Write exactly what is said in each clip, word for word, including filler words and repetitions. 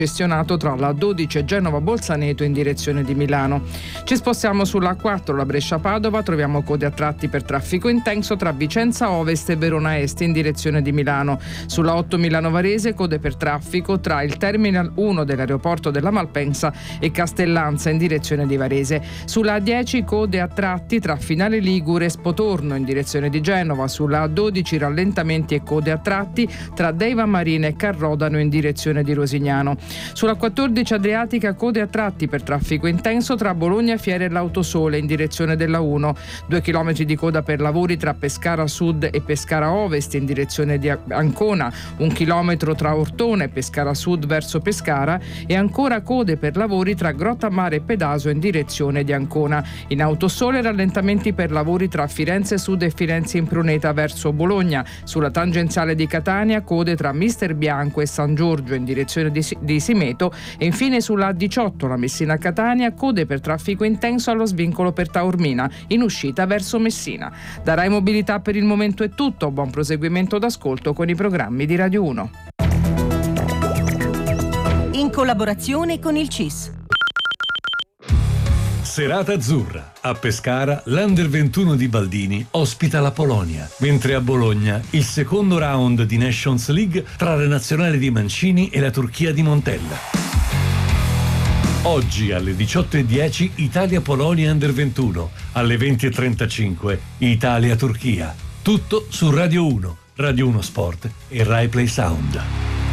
gestionato tra la dodici e Genova-Bolzaneto in direzione di Milano. Ci spostiamo sulla A quattro, la Brescia-Padova, troviamo code a tratti per traffico intenso tra Vicenza Ovest e Verona Est in direzione di Milano. Sulla otto Milano-Varese, code per traffico tra il Terminal uno dell'aeroporto della Malpensa e Castellanza in direzione di Varese. Sulla A dieci, code a tratti tra Finale Ligure e Spotorno in direzione di Genova. Sulla A dodici, rallentamenti e code a tratti tra Deiva Marina e Carrodano in direzione di Rosignano. Sulla quattordici Adriatica, code a tratti per traffico intenso tra Bologna Fiere e l'Autosole in direzione della uno. Due chilometri di coda per lavori tra Pescara Sud e Pescara Ovest in direzione di Ancona. Un chilometro tra Ortona e Pescara Sud verso Pescara e ancora code per lavori tra Grottammare e Pedaso in direzione di Ancona. In Autosole rallentamenti per lavori tra Firenze Sud e Firenze Impruneta verso Bologna. Sulla tangenziale di Catania, code tra Mister Bianco e San Giorgio in direzione di, di Simeto e infine sulla A diciotto la Messina-Catania, code per traffico intenso allo svincolo per Taormina in uscita verso Messina. Da Rai Mobilità per il momento è tutto, buon proseguimento d'ascolto con i programmi di Radio uno. In collaborazione con il C I S. Serata azzurra. A Pescara l'Under ventuno di Baldini ospita la Polonia, mentre a Bologna il secondo round di Nations League tra la nazionale di Mancini e la Turchia di Montella. Oggi alle diciotto e dieci Italia-Polonia Under ventuno, alle venti e trentacinque Italia-Turchia. Tutto su Radio uno, Radio uno Sport e Rai Play Sound.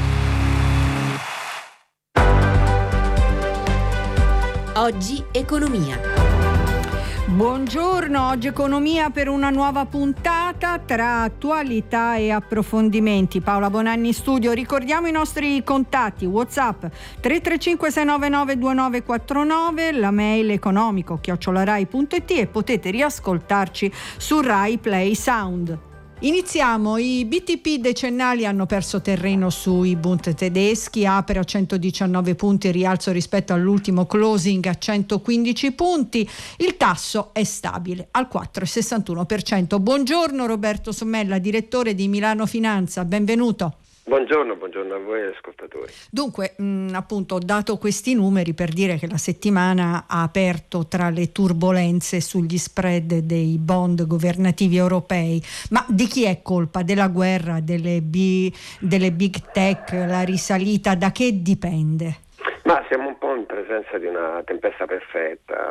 Oggi Economia. Buongiorno, oggi Economia per una nuova puntata tra attualità e approfondimenti. Paola Bonanni in studio. Ricordiamo i nostri contatti: WhatsApp tre tre cinque sei nove nove due nove quattro nove, la mail economico chiocciola rai punto it e potete riascoltarci su Rai Play Sound. Iniziamo. I B T P decennali hanno perso terreno sui Bund tedeschi, apre a centodiciannove punti, rialzo rispetto all'ultimo closing a centoquindici punti. Il tasso è stabile al quattro virgola sessantuno per cento. Buongiorno Roberto Sommella, direttore di Milano Finanza, benvenuto. Buongiorno, buongiorno a voi ascoltatori. Dunque, mh, appunto, ho dato questi numeri per dire che la settimana ha aperto tra le turbolenze sugli spread dei bond governativi europei. Ma di chi è colpa? Della guerra, delle, B, delle big tech, la risalita? Da che dipende? Ma siamo un po' in presenza di una tempesta perfetta.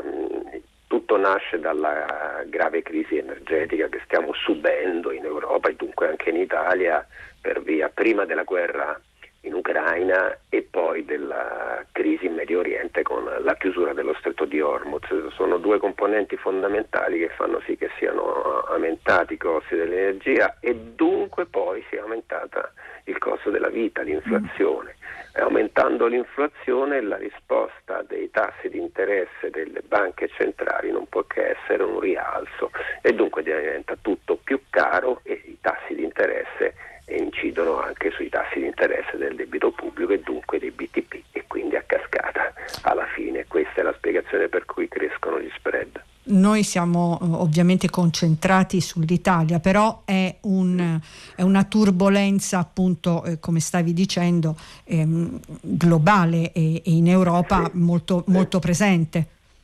Tutto nasce dalla grave crisi energetica che stiamo subendo in Europa e dunque anche in Italia per via prima della guerra in Ucraina e poi della crisi in Medio Oriente con la chiusura dello stretto di Hormuz. Sono due componenti fondamentali che fanno sì che siano aumentati i costi dell'energia e dunque poi sia aumentata il costo della vita, l'inflazione. E aumentando l'inflazione la risposta dei tassi di interesse delle banche centrali non può che essere un rialzo e dunque diventa tutto più caro e i tassi di interesse incidono anche sui tassi di interesse del debito pubblico e dunque dei B T P e quindi a cascata alla fine. Questa è la spiegazione per cui crescono gli spread. Noi siamo ovviamente concentrati sull'Italia, però è, un, è una turbolenza appunto, eh, come stavi dicendo, ehm, globale e, e in Europa sì, molto, sì. molto presente.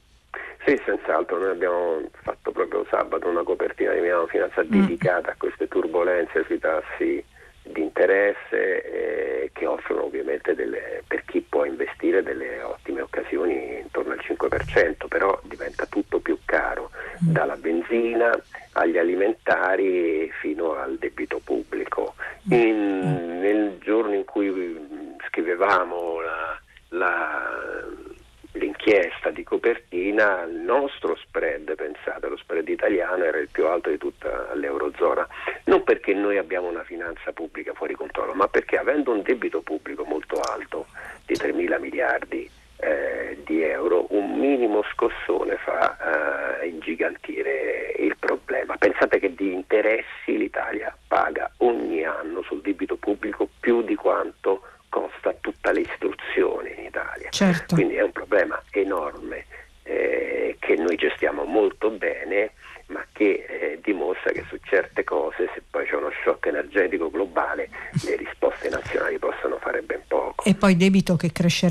Sì, senz'altro. Noi abbiamo fatto proprio sabato una copertina di Milano Finanza dedicata mm. a queste turbolenze sui tassi di interesse eh, che offrono ovviamente delle, per chi può investire delle ottime occasioni intorno al cinque per cento, però diventa tutto più caro, mm. dalla benzina agli alimentari fino al debito pubblico. In, mm. Nel giorno in cui scrivevamo la, la l'inchiesta di copertina, il nostro spread, pensate, lo spread italiano era il più alto di tutta l'Eurozona, non perché noi abbiamo una finanza pubblica fuori controllo, ma perché avendo un debito pubblico molto alto di tremila miliardi eh, di euro, un minimo scossone fa eh, ingigantire il problema. Pensate che di interessi l'Italia paga ogni anno sul debito pubblico più di quanto costa tutta l'istruzione in Italia. Certo. Quindi è un problema enorme eh, che noi gestiamo molto bene, ma che eh, dimostra che su certe cose, se poi c'è uno shock energetico globale, le risposte nazionali possono fare ben poco. E poi debito che crescerà